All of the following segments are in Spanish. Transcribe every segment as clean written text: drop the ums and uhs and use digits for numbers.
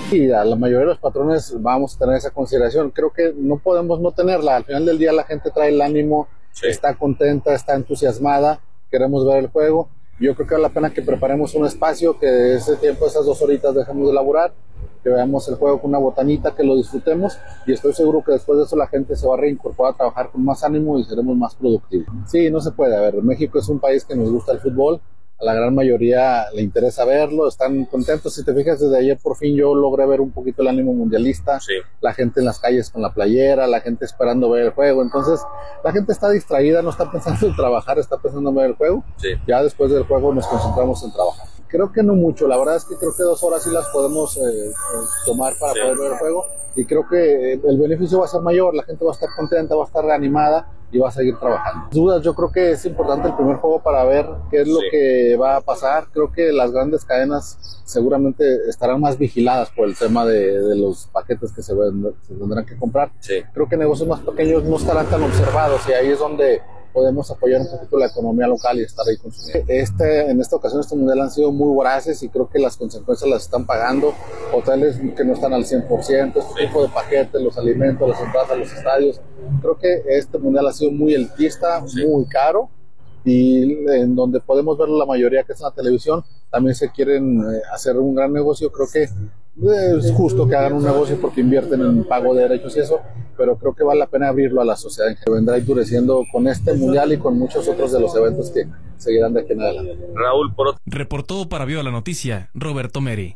Y a la mayoría de los patrones vamos a tener esa consideración. Creo que no podemos no tenerla. Al final del día la gente trae el ánimo, está contenta, está entusiasmada, queremos ver el juego. Yo creo que vale la pena que preparemos un espacio, que ese tiempo, esas 2 horitas dejemos de laburar, que veamos el juego con una botanita, que lo disfrutemos, y estoy seguro que después de eso la gente se va a reincorporar a trabajar con más ánimo y seremos más productivos. Sí, no se puede. A ver, México es un país que nos gusta el fútbol, a la gran mayoría le interesa verlo, están contentos. Si te fijas, desde ayer por fin yo logré ver un poquito el ánimo mundialista, la gente en las calles con la playera, la gente esperando ver el juego. Entonces la gente está distraída, no está pensando en trabajar, está pensando en ver el juego. Ya después del juego nos concentramos en trabajar. Creo que no mucho, la verdad es que creo que 2 horas sí las podemos tomar para poder ver el juego, y creo que el beneficio va a ser mayor, la gente va a estar contenta, va a estar reanimada y va a seguir trabajando. Sin dudas, yo creo que es importante el primer juego para ver qué es lo que va a pasar. Creo que las grandes cadenas seguramente estarán más vigiladas por el tema de los paquetes que se tendrán que comprar. Creo que negocios más pequeños no estarán tan observados, y ahí es donde podemos apoyar un poquito la economía local y estar ahí consumiendo. En esta ocasión, este mundial han sido muy voraces, y creo que las consecuencias las están pagando hoteles que no están al 100%, este tipo de paquetes, los alimentos, las entradas a los estadios. Creo que este mundial ha sido muy elitista, muy caro, y en donde podemos ver la mayoría que es en la televisión, también se quieren hacer un gran negocio. Creo que es justo que hagan un negocio porque invierten en pago de derechos y eso, pero creo que vale la pena abrirlo a la sociedad, que vendrá endureciendo con este mundial y con muchos otros de los eventos que seguirán de aquí en adelante. Raúl, reportó para Viva la Noticia, Roberto Meri.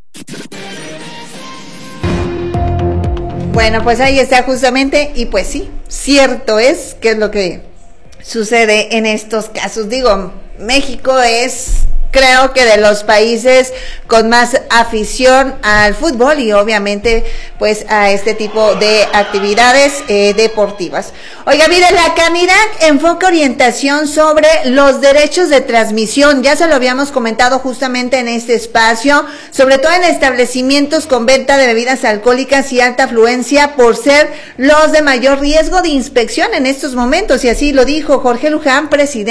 Bueno, pues ahí está justamente, y pues sí, cierto es que es lo que sucede en estos casos. Digo, México es, creo que de los países con más afición al fútbol y obviamente pues a este tipo de actividades deportivas. Oiga, mire, la Canirac enfoca orientación sobre los derechos de transmisión. Ya se lo habíamos comentado justamente en este espacio, sobre todo en establecimientos con venta de bebidas alcohólicas y alta afluencia, por ser los de mayor riesgo de inspección en estos momentos, y así lo dijo Jorge Luján, presidente